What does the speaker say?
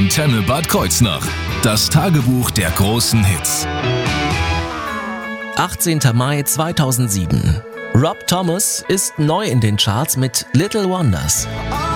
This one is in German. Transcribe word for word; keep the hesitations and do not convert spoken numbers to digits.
Antenne Bad Kreuznach. Das Tagebuch der großen Hits. achtzehnter Mai zweitausendsieben. Rob Thomas ist neu in den Charts mit Little Wonders.